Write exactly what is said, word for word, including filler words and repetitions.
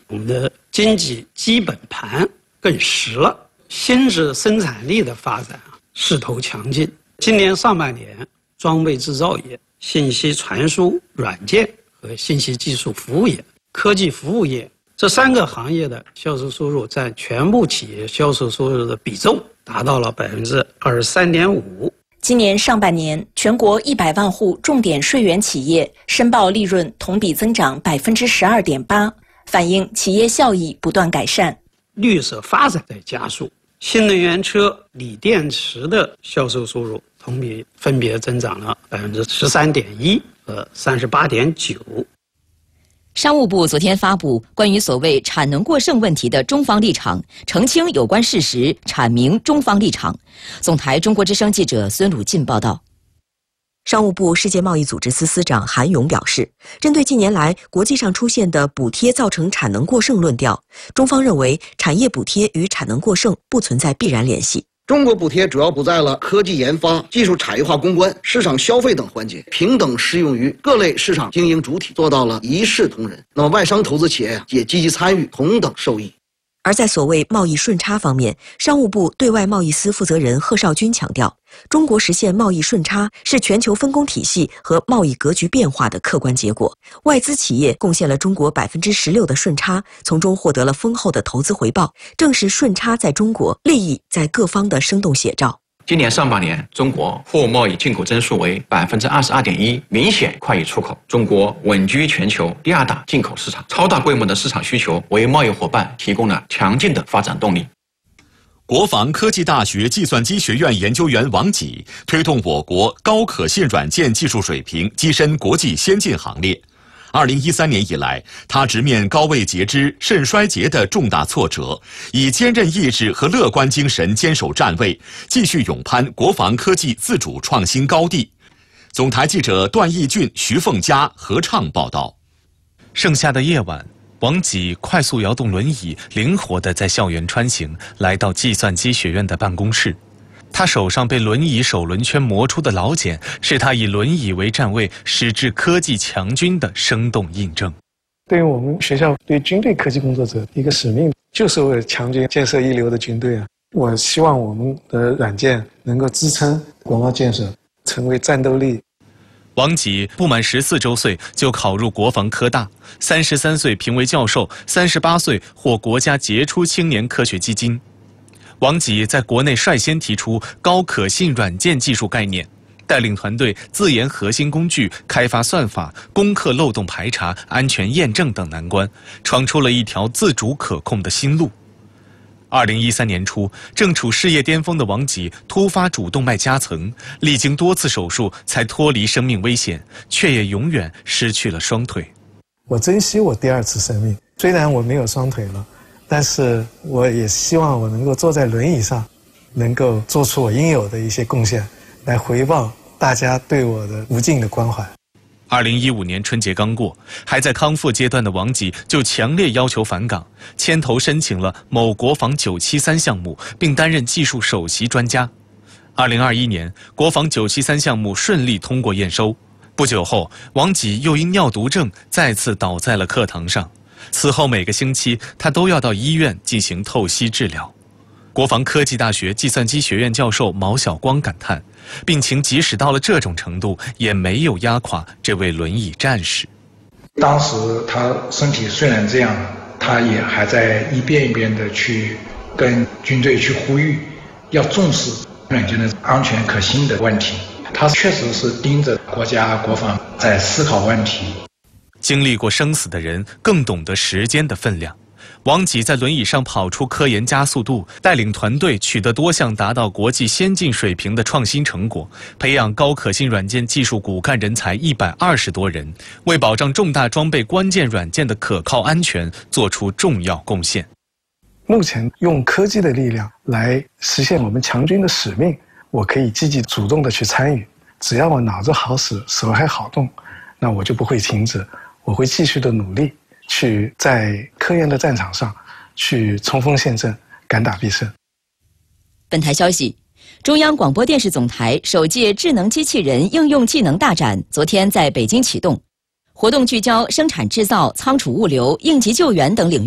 我们的经济基本盘更实了，新质生产力的发展啊势头强劲。今年上半年，装备制造业、信息传输软件和信息技术服务业、科技服务业这三个行业的销售收入占全部企业销售收入的比重达到了百分之二十三点五。 今年上半年，全国一百万户重点税源企业申报利润同比增长百分之十二点八，反映企业效益不断改善。 绿色发展在加速，新能源车、锂电池的销售收入同比分别增长了百分之十三点一和三十八点九。 商务部昨天发布关于所谓产能过剩问题的中方立场，澄清有关事实，阐明中方立场。总台中国之声记者孙鲁进报道。 商务部世界贸易组织司司长韩勇表示，针对近年来国际上出现的补贴造成产能过剩论调，中方认为产业补贴与产能过剩不存在必然联系。 中国补贴主要补在了科技研发、技术产业化攻关、市场消费等环节，平等适用于各类市场经营主体，做到了一视同仁。那么外商投资企业呀，也积极参与，同等受益。 而在所谓贸易顺差方面，商务部对外贸易司负责人贺绍军强调，中国实现贸易顺差是全球分工体系和贸易格局变化的客观结果。外资企业贡献了中国百分之十六的顺差，从中获得了丰厚的投资回报，正是顺差在中国，利益在各方的生动写照。 今年上半年，中国货物贸易进口增速为百分之二十二点一，明显快于出口。中国稳居全球第二大进口市场，超大规模的市场需求为贸易伙伴提供了强劲的发展动力。 国防科技大学计算机学院研究员王己推动我国高可信软件技术水平跻身国际先进行列。二零一三年以来，他直面高位截肢、肾衰竭的重大挫折，以坚韧意志和乐观精神坚守站位，继续勇攀国防科技自主创新高地。总台记者段义俊、徐凤佳合唱报道。 盛夏的夜晚，王己快速摇动轮椅，灵活地在校园穿行，来到计算机学院的办公室。他手上被轮椅手轮圈磨出的老茧，是他以轮椅为站位，矢志科技强军的生动印证。 对于我们学校对军队科技工作者一个使命，就是为了强军建设一流的军队啊！我希望我们的软件能够支撑国防建设，成为战斗力。 王己不满十四周岁就考入国防科大，三十三岁评为教授，三十八岁获国家杰出青年科学基金。王己在国内率先提出高可信软件技术概念，带领团队自研核心工具，开发算法，攻克漏洞排查、安全验证等难关，闯出了一条自主可控的新路。二零一三年初，正处事业巅峰的王己突发主动脉夹层，历经多次手术才脱离生命危险，却也永远失去了双腿。 我珍惜我第二次生命，虽然我没有双腿了，但是我也希望我能够坐在轮椅上，能够做出我应有的一些贡献，来回报大家对我的无尽的关怀。 二零一五年春节刚过，还在康复阶段的王己就强烈要求返岗，牵头申请了某国防九七三项目，并担任技术首席专家。二零二一年，国防九七三项目顺利通过验收。不久后，王己又因尿毒症再次倒在了课堂上。此后每个星期，他都要到医院进行透析治疗。国防科技大学计算机学院教授毛晓光感叹，病情即使到了这种程度，也没有压垮这位轮椅战士。 当时他身体虽然这样，他也还在一遍一遍的去跟军队去呼吁，要重视软件的安全可信的问题。他确实是盯着国家国防在思考问题。 经历过生死的人更懂得时间的分量。王己在轮椅上跑出科研加速度，带领团队取得多项达到国际先进水平的创新成果，培养高可信软件技术骨干人才一百二十多人，为保障重大装备关键软件的可靠安全做出重要贡献。 目前用科技的力量来实现我们强军的使命，我可以积极主动的去参与。只要我脑子好使，手还好动，那我就不会停止，我会继续的努力，去在科研的战场上去冲锋陷阵，敢打必胜。 本台消息，中央广播电视总台首届智能机器人应用技能大展昨天在北京启动，活动聚焦生产制造、仓储物流、应急救援等领域。